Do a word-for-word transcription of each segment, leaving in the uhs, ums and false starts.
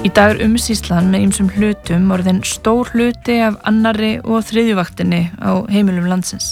Í dag er umsýslan með ýmsum hlutum orðin stór hluti af annarri og þriðjuvaktinni á heimilum landsins.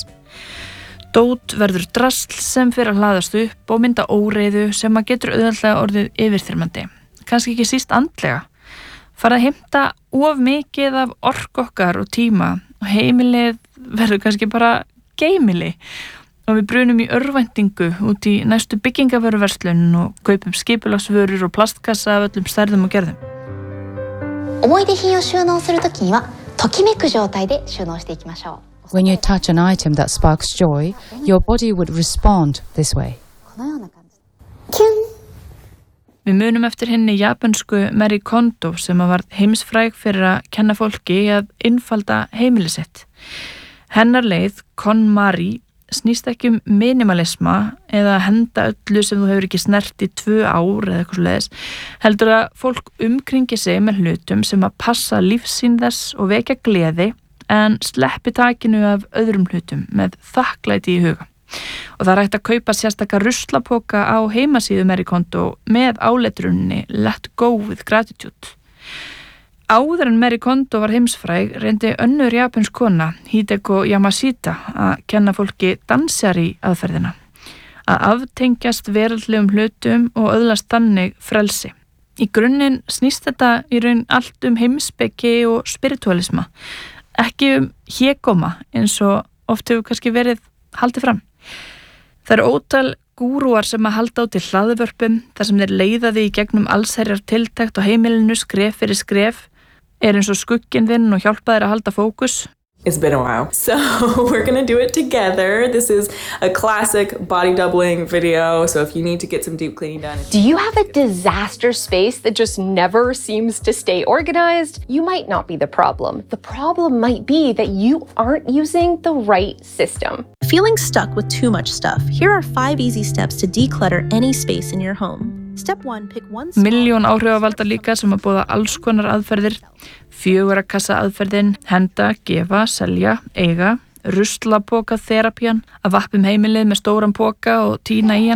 Dót verður drasl sem fer að hlaðast upp og mynda óreiðu sem að getur auðveldlega orðið yfirþyrmandi. Kannski ekki síst andlega. Fara að heimta of mikið af orku okkar og tíma og heimilið verður kannski bara geimili. Og við brunum í örvæntingu út í næstu byggingavöruverslun og kaupum skipulagsvörur og plastkassa af öllum stærðum og gerðum. 思い出品を収納するときにはときめく状態で収納していきましょう。 When you touch an item that sparks joy, your body would respond this way. このような感じ。キュン。 Við munum eftir henni japansku Marie Kondo sem að var heimsfræg fyrir að kenna fólki að innfalda heimili sitt. Hennar leið, KonMari, snýst ekki um minimalisma eða henda öllu sem þú hefur ekki snert í tvö ár eða eitthvað svoleiðis, heldur að fólk umkringi sig með hlutum sem að passa lífsýn þess og vekja gleði en sleppi takinu af öðrum hlutum með þakklæti í huga. Og það er hægt að kaupa sérstaka ruslapoka á heimasíðu Marie Kondo með áletrunni Let go with gratitude. Áður en Marie Kondo var heimsfræg reyndi önnur japansk kona, Hideko Yamashita, að kenna fólki dansari aðferðina. Að aftengjast veraldlegum hlutum og öðlast þannig frelsi. Í grunninn snýst þetta í raun allt um heimspeki og spiritualisma. Ekki um hégóma eins og oft hefur kannski verið haldið fram. Það eru ótal gúrúar sem að halda á til hlaðvörpum þar sem þeir leiða því í gegnum allsherjar tiltekt á heimilinu skref fyrir skref, er eins og skugginn þinn og hjálpa þér að halda fókus. It's been a while. So we're going to do it together. This is a classic body doubling video. So if you need to get some deep cleaning done. Do you have a disaster space that just never seems to stay organized? You might not be the problem. The problem might be that you aren't using the right system. Feeling stuck with too much stuff? Here are five easy steps to declutter any space in your home. Step one, pick one small... Milljón áhrifavaldar líka sem að boða alls konar aðferðir, fjögurra kassa aðferðin, henda, gefa, selja, eiga, ruslapoka þerapían, að vappum heimilið með stóran poka og tína í hann.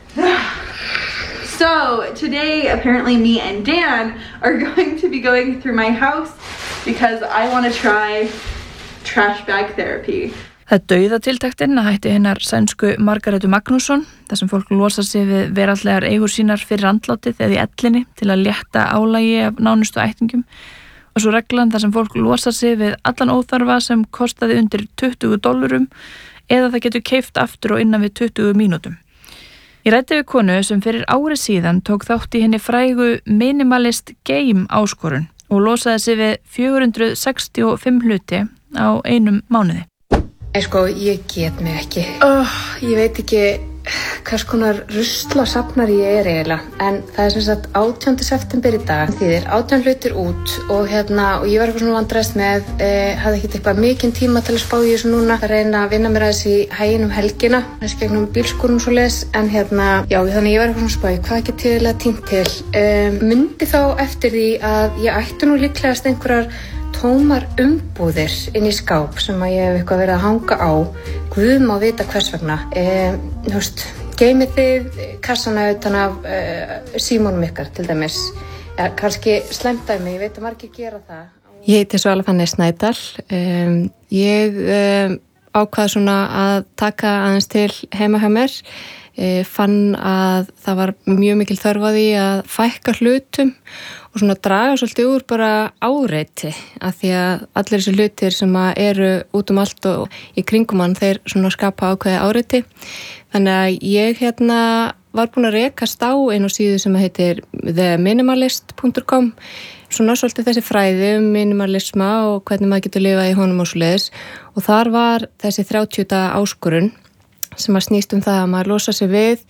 So today apparently me and Dan are going to be going through my house because I want to try trash bag therapy. Það er dauðatiltektinn að hætti hinnar sænsku Margaretu Magnússon, þar sem fólk losa sig við veraldlegar eigur sínar fyrir andlátið eða í ellinni til að létta álagi af nánustu ættingum. Og svo reglan þar sem fólk losa sig við allan óþarfa sem kostaði undir tuttugu dollurum eða það getur keypt aftur og innan við tuttugu mínútum. Ég ræddi við konu sem fyrir ári síðan tók þátt í henni frægu Minimalist Game áskorun og losaði sig við fjögur hundruð sextíu og fimm hluti á einum mánuði. En sko, ég get mig ekki. Oh, ég veit ekki hvers konar ruslasafnar ég er eiginlega. En það er sem sagt átjánda september í dag. Þýðir átján hlutir út og hérna, og ég var eitthvað svona vandræðast með, eh, hafði ekkert eitthvað mikinn tíma til að spá í þessu núna. Það reyna að vinna mér aðeins í hæginn um helgina, þessi gegnum bílskúrun svo les. En hérna, já, þannig ég var eitthvað svona spá í hvað ekki til að tínt til. Um, myndi þá eftir því að ég ætti nú líklegast einhverjar tómar umbúðir inn í skáp sem að ég hef eitthvað verið að hanga á. Guð má vita hvers vegna. E, þú veist, geymið þið kassana utan af uh, símónum ykkar til dæmis. Ja, kannski slemdæmi, ég veit að margir gera það. Ég heiti Svala Fanny Snædal. Um, ég um, ákvað svona að taka aðeins til heima hjá mér. E, fann að það var mjög mikil þörf á því að fækka hlutum og svona draga svolítið úr bara áreiti af því að allir þessi hlutir sem eru út um allt og í kringum hann þeir svona skapa ákveði áreiti. Þannig að ég hérna var búin að rekast á einu síðu sem heitir the minimalist dot com, svona svolítið þessi fræði um minimalisma og hvernig maður getur lifað í honum og svoleiðis, og þar var þessi þrjátíu daga áskorun sem að snýst um það að maður losa sig við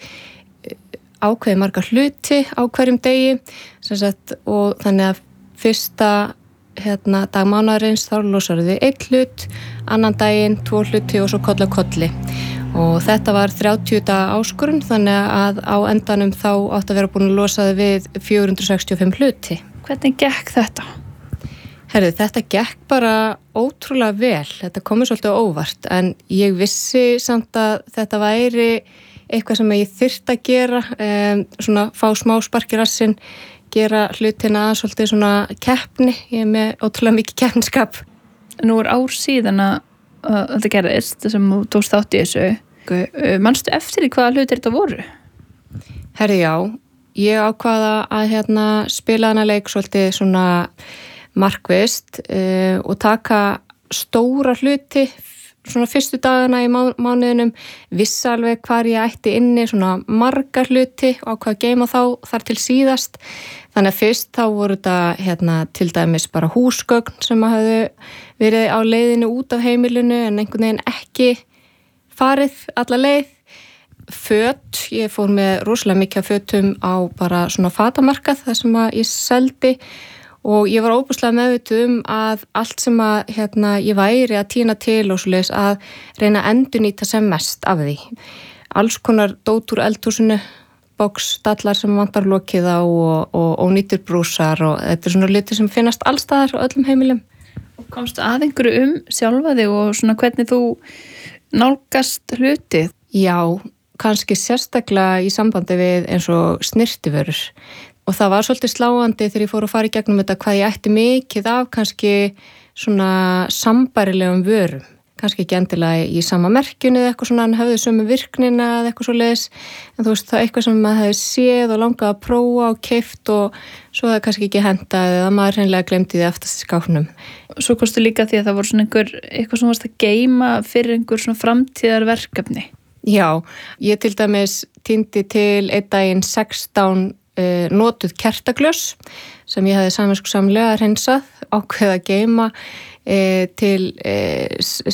ákveði marga hluti á hverjum degi sem sagt, og þannig að fyrsta hérna, dag mánaðarins þá losar þið einn hlut, annan daginn tvo hluti og svo koll af kolli, og þetta var þrjátíu daga áskorun, þannig að á endanum þá átti að vera búin að losa þið við fjögur hundruð sextíu og fimm hluti. Hvernig gekk þetta? Herðu, þetta gekk bara ótrúlega vel, þetta komið svolítið óvart, en ég vissi samt að þetta væri eitthvað sem ég þyrfti að gera, um, svona fá smá spark í rassinn. gera hlutina svolítið svona keppni, ég er með ótrúlega mikið keppniskap. Nú er ár síðan að uh, þetta gerðist sem þú tókst þátt í þessu. Uh, manstu eftir því hvaða hlutir þetta voru? Herri já, ég ákvaða að hérna spila hana leik svolítið svona markvist uh, og taka stóra hluti svona fyrstu dagana í má, mánuðinum, vissi alveg hvar ég ætti inni, svona margar hluti og ákvað að geyma þá þar til síðast. Þannig að fyrst þá voru þetta hérna, til dæmis bara húsgögn sem hafðu verið á leiðinu út af heimilinu en einhvern veginn ekki farið alla leið. Föt, ég fór með rosalega mikið af fötum á bara svona fatamarkað þar sem að ég seldi og ég var óbúslega meðvituð um að allt sem að hérna, ég væri að tína til og svoleiðis að reyna að endurnýta sem mest af því. Alls konar dót úr eldhúsinu, boxstallar sem vantar lokið á og, og ónýtur brúsar og þetta er svona litur sem finnast allstaðar á öllum heimilum. Og komstu að einhverju um sjálfa þig og svona hvernig þú nálgast hluti? Já, kannski sérstaklega í sambandi við eins og snyrtivörur. Og það var svolítið sláandi þegar ég fór að fara í gegnum þetta hvað ég ætti mikið af kannski svona sambærilegum vörum. Kannski ekki endilega í sama merkjunni eða eitthvað svona, en höfðu sömu virknina eða eitthvað svo leiðis. En þú veist, það er eitthvað sem maður hefði séð og langað að prófa og keypt og svo það kannski ekki hentað eða maður hreinlega glemdi því aftast í skápnum. Svo kostu líka því að það voru svona einhver, eitthvað sem varst að geyma fyrir einhver svona framtíðarverkefni. Já, ég til dæmis týndi til einn daginn sextán notuð kertaglös sem ég hefði samvinskusamlega hreinsað, ákveð að geyma e, til e,